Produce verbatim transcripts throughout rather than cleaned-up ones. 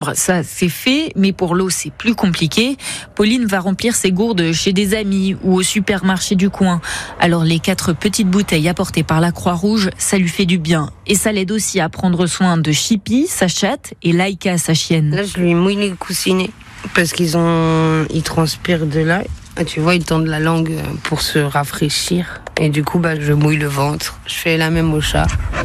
nourriture, ça c'est fait, mais pour l'eau c'est plus compliqué. Pauline va remplir ses gourdes chez des amis ou au supermarché du coin. Alors les quatre petites bouteilles apportées par la Croix-Rouge, ça lui fait du bien. Et ça l'aide aussi à prendre soin de Chippy, sa chatte, et Laïka, sa chienne. Là je lui mouille les coussinets parce qu'ils ont, ils transpirent de là. Tu vois, ils tendent la langue pour se rafraîchir. Et du coup, bah, je mouille le ventre. Je fais la même au chat.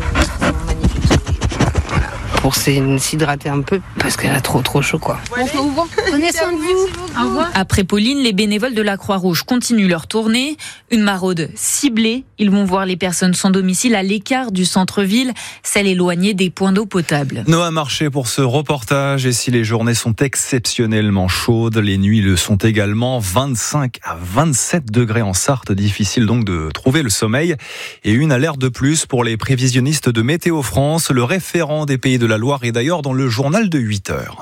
Pour s'hydrater un peu, parce qu'elle a trop trop chaud, quoi. On peut ouvrir. Prenez soin de vous. Au revoir. Après Pauline, les bénévoles de la Croix-Rouge continuent leur tournée. Une maraude ciblée. Ils vont voir les personnes sans domicile à l'écart du centre-ville, celles éloignées des points d'eau potable. Noah Marché pour ce reportage. Et si les journées sont exceptionnellement chaudes, les nuits le sont également. vingt-cinq à vingt-sept degrés en Sarthe. Difficile donc de trouver le sommeil. Et une alerte de plus pour les prévisionnistes de Météo France. Le référent des pays de la Loire est d'ailleurs dans le journal de huit heures.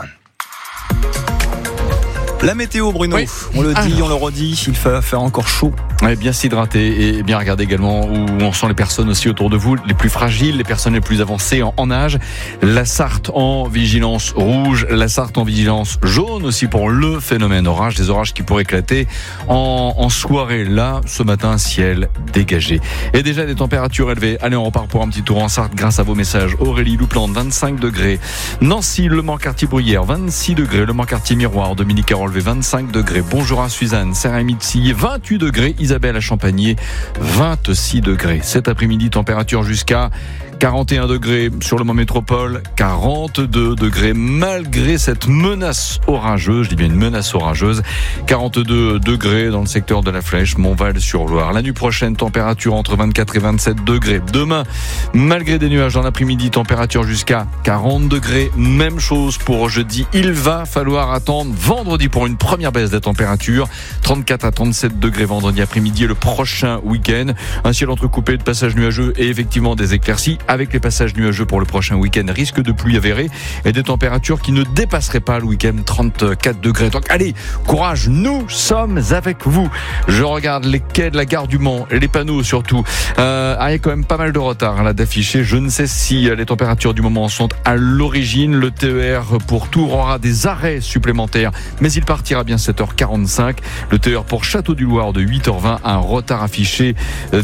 La météo, Bruno, oui. On le dit, Alors. on le redit, il va faire encore chaud. Ouais, bien s'hydrater et bien regarder également où on sent les personnes aussi autour de vous, les plus fragiles, les personnes les plus avancées en, en âge. La Sarthe en vigilance rouge, la Sarthe en vigilance jaune aussi pour le phénomène orage, des orages qui pourraient éclater en, en soirée. Là, ce matin, ciel dégagé. Et déjà des températures élevées. Allez, on repart pour un petit tour en Sarthe grâce à vos messages. Aurélie Louplante, vingt-cinq degrés. Nancy, Le Mans-Quartier-Bruyères, vingt-six degrés. Le Mans-Quartier-Miroir, Dominique Carole, vingt-cinq degrés. Bonjour à Suzanne, Saint-Rémy-de-Sillé, vingt-huit degrés. Isabelle à Champagné, vingt-six degrés. Cet après-midi, température jusqu'à quarante et un degrés sur le Mans Métropole, quarante-deux degrés malgré cette menace orageuse, je dis bien une menace orageuse, quarante-deux degrés dans le secteur de la Flèche, Montval-sur-Loire. La nuit prochaine, température entre vingt-quatre et vingt-sept degrés. Demain, malgré des nuages dans l'après-midi, température jusqu'à quarante degrés. Même chose pour jeudi. Il va falloir attendre vendredi pour une première baisse des températures. trente-quatre à trente-sept degrés vendredi après-midi et le prochain week-end. Un ciel entrecoupé de passages nuageux et effectivement des éclaircies. Avec les passages nuageux pour le prochain week-end, risque de pluie avérée et des températures qui ne dépasseraient pas le week-end trente-quatre degrés. Donc allez, courage, nous sommes avec vous. Je regarde les quais de la gare du Mans, les panneaux surtout. Euh, ah, il y a quand même pas mal de retard là d'afficher. Je ne sais si les températures du moment sont à l'origine. Le T E R pour Tours aura des arrêts supplémentaires, mais il partira bien sept heures quarante-cinq. Le T E R pour Château-du-Loir de huit heures vingt, un retard affiché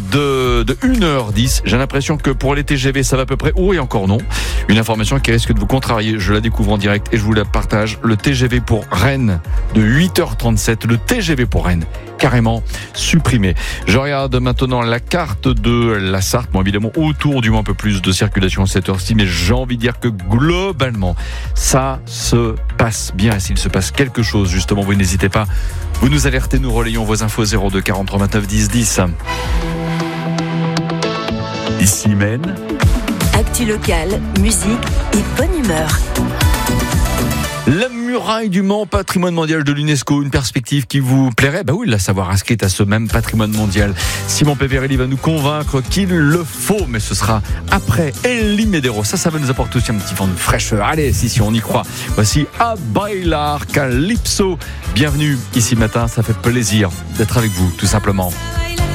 de, de une heure dix. J'ai l'impression que pour les T G V, ça va à peu près. Oh, et encore non. Une information qui risque de vous contrarier. Je la découvre en direct et je vous la partage. Le T G V pour Rennes de huit heures trente-sept. Le T G V pour Rennes, carrément supprimé. Je regarde maintenant la carte de la Sarthe. Bon, évidemment, autour du Mans, un peu plus de circulation à cette heure-ci, mais j'ai envie de dire que globalement, ça se passe bien. S'il se passe quelque chose, justement, vous n'hésitez pas. Vous nous alertez, nous relayons vos infos zéro deux quarante-trois vingt-neuf dix dix. Ici Maine. Actu locale, musique et bonne humeur. La muraille du Mans, patrimoine mondial de l'UNESCO, une perspective qui vous plairait? Bah oui, la savoir inscrite à ce même patrimoine mondial. Simon Peverelli va nous convaincre qu'il le faut, mais ce sera après El Limedero. Ça, ça va nous apporter aussi un petit vent de fraîcheur. Allez, si, si, on y croit. Voici A Bailar Calypso. Bienvenue ici matin, ça fait plaisir d'être avec vous, tout simplement.